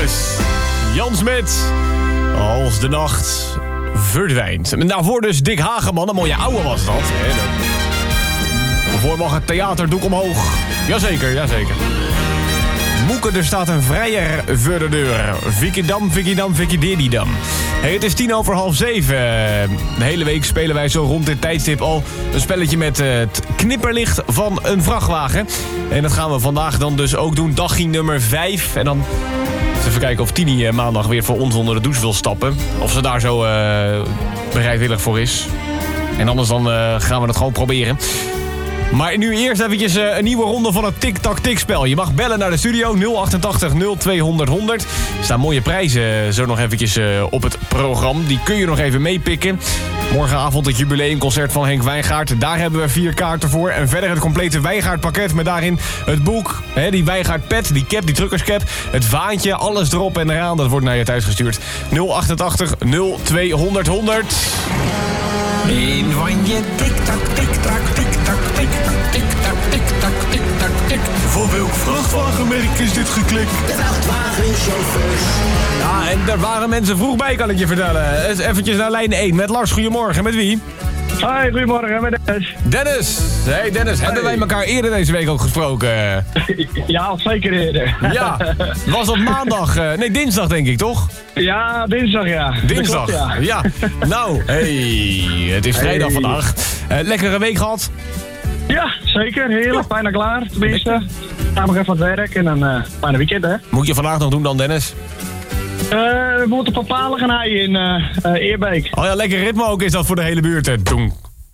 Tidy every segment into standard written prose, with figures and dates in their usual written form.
dus. Jan Smit. Als de nacht verdwijnt. En daarvoor dus Dick Hageman. Een mooie ouwe was dat. Voor mag het theaterdoek omhoog. Jazeker, jazeker. Moeke, er staat een vrijer voor de deur. Vikidam, Vikidam, Vikidididam. Hey, het is 7:10. De hele week spelen wij zo rond dit tijdstip al een spelletje met het knipperlicht van een vrachtwagen. En dat gaan we vandaag dan dus ook doen. Dagje nummer 5. En dan even kijken of Tini maandag weer voor ons onder de douche wil stappen. Of ze daar zo bereidwillig voor is. En anders dan gaan we het gewoon proberen. Maar nu eerst eventjes een nieuwe ronde van het Tik-Tak-Tik-spel. Je mag bellen naar de studio 088 0200 100. Er staan mooie prijzen zo nog eventjes op het programma. Die kun je nog even meepikken. Morgenavond het jubileumconcert van Henk Wijngaard. Daar hebben we 4 kaarten voor. En verder het complete Wijngaardpakket met daarin het boek. Die Wijngaardpet, die cap, die truckerscap. Het vaantje, alles erop en eraan. Dat wordt naar je thuis gestuurd. 088 0200 100. Eén van je tik-tak, tik-tak, tik-tak, tik-tak, tik-tak, tik-tak, tik-tak, tik. Voor welk vrachtwagenmerk is dit geklikt? De vrachtwagenchauffeurs. Ja, en er waren mensen vroeg bij, kan ik je vertellen. Eens eventjes naar lijn 1 met Lars. Goedemorgen, met wie? Hoi, goedemorgen, met Dennis. Dennis! Hey Dennis, hebben wij elkaar eerder deze week ook gesproken? Ja, zeker eerder. Ja, was op maandag, nee dinsdag denk ik, toch? Ja, dinsdag ja. Dinsdag, Klopt, ja. Ja. Nou, hey, het is vrijdag vandaag. Lekkere week gehad? Ja, zeker. Heerlijk. Bijna klaar, tenminste. Ga nog even aan het werk en dan fijne weekend, hè. Moet je vandaag nog doen dan, Dennis? We moeten papalen gaan haaien in Eerbeek. Oh ja, lekker ritme ook is dat voor de hele buurt. Doenk.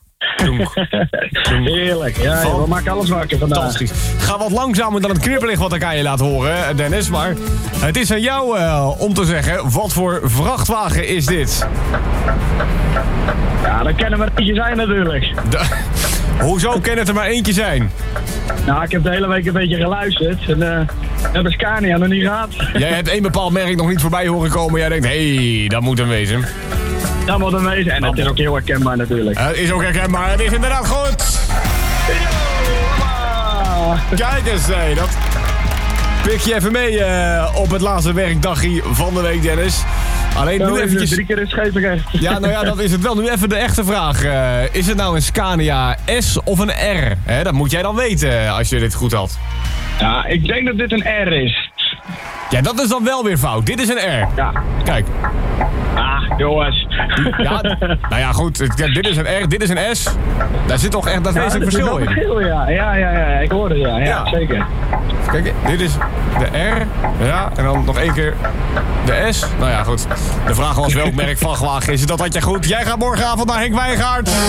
Heerlijk. Ja, we maken alles wakker vandaag. Fantastisch. Ga wat langzamer dan het knipperlicht wat ik aan je laat horen, Dennis. Maar het is aan jou om te zeggen, wat voor vrachtwagen is dit? Ja, dat kan er maar eentje zijn natuurlijk. Hoezo kan het er maar eentje zijn? Nou, ik heb de hele week een beetje geluisterd. En hebben Scania nog niet gehad. Jij hebt één bepaald merk nog niet voorbij horen komen. Jij denkt, hé, dat moet hem wezen. Dat moet hem wezen. En dat is ook heel herkenbaar natuurlijk. Het is ook herkenbaar. Het is inderdaad goed. Kijk eens, hé, dat pik je even mee op het laatste werkdagje van de week, Dennis. Alleen nu eventjes... 3 keer is scheep recht. Ja, nou ja, dat is het wel. Nu even de echte vraag. Is het nou een Scania S of een R? Dat moet jij dan weten als je dit goed had. Ja, ik denk dat dit een R is. Ja, dat is dan wel weer fout. Dit is een R. Ja. Kijk. Ah, jongens. Ja, nou ja, goed. Dit is een R, dit is een S. Daar zit toch echt dat wezenlijk verschil in. Ja, ik hoorde het, ja, zeker. Kijk, dit is de R. Ja, en dan nog 1 keer de S. Nou ja, goed. De vraag was welk merk vrachtwagen is het. Dat had je goed. Jij gaat morgenavond naar Henk Wijngaard.